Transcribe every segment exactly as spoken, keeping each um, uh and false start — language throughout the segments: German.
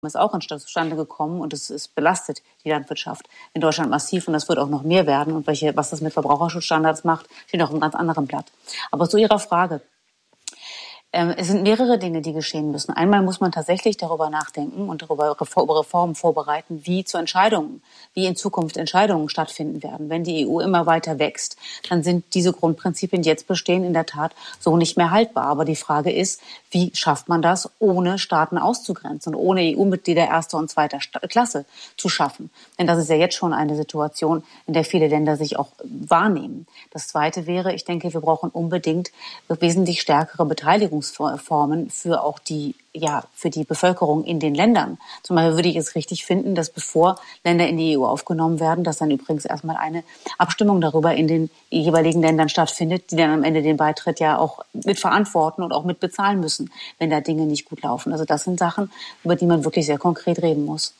ist auch zustande gekommen und es, es belastet die Landwirtschaft in Deutschland massiv und das wird auch noch mehr werden. Und welche, was das mit Verbraucherschutzstandards macht, steht auf einem ganz anderen Blatt. Aber zu Ihrer Frage. Ähm, es sind mehrere Dinge, die geschehen müssen. Einmal muss man tatsächlich darüber nachdenken und darüber Reformen vorbereiten, wie zu Entscheidungen, wie in Zukunft Entscheidungen stattfinden werden. Wenn die E U immer weiter wächst, dann sind diese Grundprinzipien, die jetzt bestehen, in der Tat so nicht mehr haltbar. Aber die Frage ist, wie schafft man das, ohne Staaten auszugrenzen und ohne E U-Mitglieder erster und zweiter Klasse zu schaffen? Denn das ist ja jetzt schon eine Situation, in der viele Länder sich auch wahrnehmen. Das Zweite wäre, ich denke, wir brauchen unbedingt wesentlich stärkere Beteiligung Formen für auch die, ja, für die Bevölkerung in den Ländern. Zum Beispiel würde ich es richtig finden, dass bevor Länder in die E U aufgenommen werden, dass dann übrigens erstmal eine Abstimmung darüber in den jeweiligen Ländern stattfindet, die dann am Ende den Beitritt ja auch mit verantworten und auch mit bezahlen müssen, wenn da Dinge nicht gut laufen. Also das sind Sachen, über die man wirklich sehr konkret reden muss.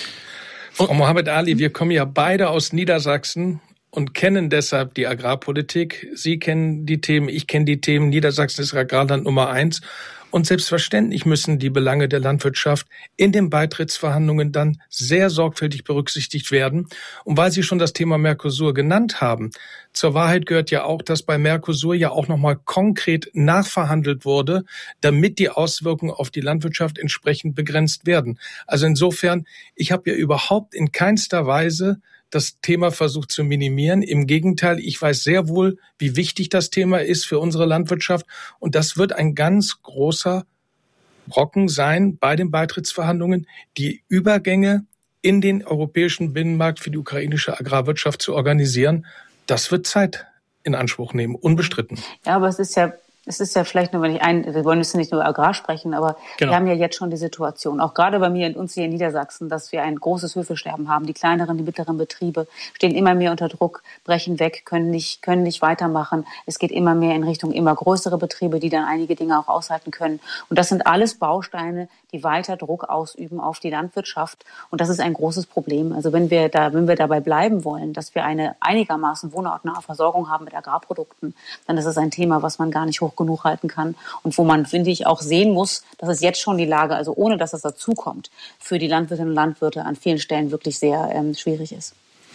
Frau Mohammed Ali, wir kommen ja beide aus Niedersachsen und kennen deshalb die Agrarpolitik. Sie kennen die Themen, ich kenne die Themen. Niedersachsen ist Agrarland Nummer eins. Und selbstverständlich müssen die Belange der Landwirtschaft in den Beitrittsverhandlungen dann sehr sorgfältig berücksichtigt werden. Und weil Sie schon das Thema Mercosur genannt haben, zur Wahrheit gehört ja auch, dass bei Mercosur ja auch nochmal konkret nachverhandelt wurde, damit die Auswirkungen auf die Landwirtschaft entsprechend begrenzt werden. Also insofern, ich habe ja überhaupt in keinster Weise das Thema versucht zu minimieren. Im Gegenteil, ich weiß sehr wohl, wie wichtig das Thema ist für unsere Landwirtschaft. Und das wird ein ganz großer Brocken sein bei den Beitrittsverhandlungen, die Übergänge in den europäischen Binnenmarkt für die ukrainische Agrarwirtschaft zu organisieren. Das wird Zeit in Anspruch nehmen, unbestritten. Ja, aber es ist ja Es ist ja vielleicht nur, wenn ich ein, wir wollen jetzt nicht nur Agrar sprechen, aber genau. Wir haben ja jetzt schon die Situation, auch gerade bei mir und uns hier in Niedersachsen, dass wir ein großes Höfesterben haben. Die kleineren, die mittleren Betriebe stehen immer mehr unter Druck, brechen weg, können nicht, können nicht weitermachen. Es geht immer mehr in Richtung immer größere Betriebe, die dann einige Dinge auch aushalten können. Und das sind alles Bausteine, die weiter Druck ausüben auf die Landwirtschaft. Und das ist ein großes Problem. Also wenn wir da, wenn wir dabei bleiben wollen, dass wir eine einigermaßen wohnortnahe Versorgung haben mit Agrarprodukten, dann ist es ein Thema, was man gar nicht hoch genug halten kann und wo man, finde ich, auch sehen muss, dass es jetzt schon die Lage, also ohne dass es dazukommt, für die Landwirtinnen und Landwirte an vielen Stellen wirklich sehr ähm, schwierig ist.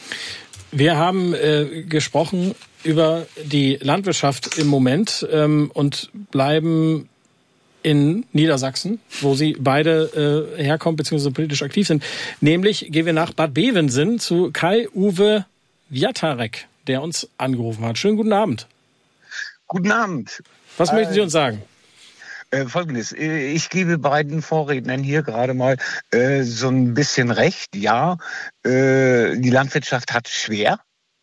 Wir haben äh, gesprochen über die Landwirtschaft im Moment ähm, und bleiben in Niedersachsen, wo Sie beide äh, herkommen bzw. politisch aktiv sind. Nämlich gehen wir nach Bad Bevensen zu Kai-Uwe Wiatarek, der uns angerufen hat. Schönen guten Abend. Guten Abend. Was äh, möchten Sie uns sagen? Äh, Folgendes, ich gebe beiden Vorrednern hier gerade mal äh, so ein bisschen recht. Ja, äh, die Landwirtschaft hat schwer.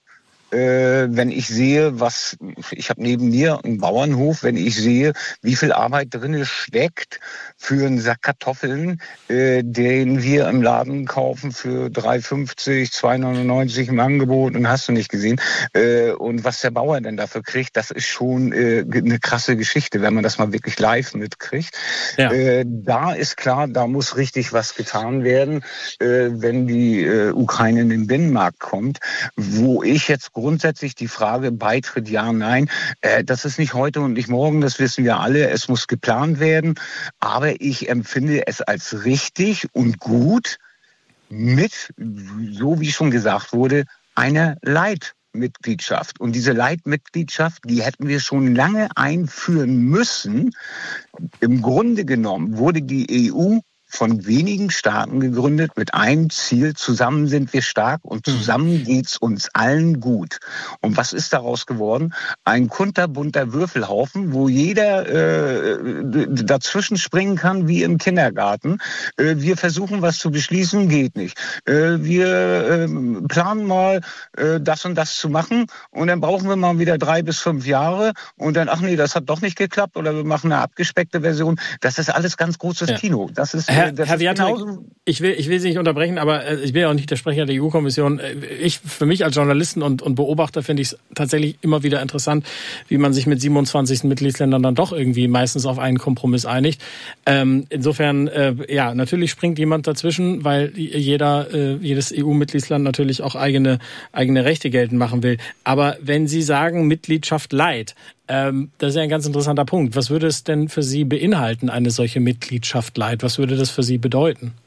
Äh, wenn ich sehe, was, ich habe neben mir einen Bauernhof, wenn ich sehe, wie viel Arbeit drin steckt für einen Sack Kartoffeln, äh, den wir im Laden kaufen für drei fünfzig, zwei neunundneunzig im Angebot und hast du nicht gesehen, äh, und was der Bauer denn dafür kriegt, das ist schon äh, eine krasse Geschichte, wenn man das mal wirklich live mitkriegt. Ja. Äh, da ist klar, da muss richtig was getan werden, äh, wenn die äh, Ukraine in den Binnenmarkt kommt, wo ich jetzt grundsätzlich die Frage Beitritt ja, nein, äh, das ist nicht heute und nicht morgen, das wissen wir alle, es muss geplant werden, aber ich empfinde es als richtig und gut mit, so wie schon gesagt wurde, einer Leitmitgliedschaft. Und diese Leitmitgliedschaft, die hätten wir schon lange einführen müssen. Im Grunde genommen wurde die E U von wenigen Staaten gegründet mit einem Ziel, zusammen sind wir stark und zusammen geht's uns allen gut. Und was ist daraus geworden? Ein kunterbunter Würfelhaufen, wo jeder äh, dazwischen springen kann wie im Kindergarten. Äh, wir versuchen was zu beschließen, geht nicht. Äh, wir äh, planen mal äh, das und das zu machen und dann brauchen wir mal wieder drei bis fünf Jahre und dann, ach nee, das hat doch nicht geklappt oder wir machen eine abgespeckte Version. Das ist alles ganz großes ja. Kino. Das ist Herr, Herr Wiatarek, ich will, ich will Sie nicht unterbrechen, aber ich bin ja auch nicht der Sprecher der E U-Kommission. Ich, für mich als Journalisten und, und Beobachter finde ich es tatsächlich immer wieder interessant, wie man sich mit siebenundzwanzig Mitgliedsländern dann doch irgendwie meistens auf einen Kompromiss einigt. Ähm, insofern, äh, ja, natürlich springt jemand dazwischen, weil jeder, äh, jedes E U-Mitgliedsland natürlich auch eigene, eigene Rechte geltend machen will. Aber wenn Sie sagen, Mitgliedschaft light, ähm, das ist ja ein ganz interessanter Punkt. Was würde es denn für Sie beinhalten, eine solche Mitgliedschaft light? Was würde das für Sie bedeuten?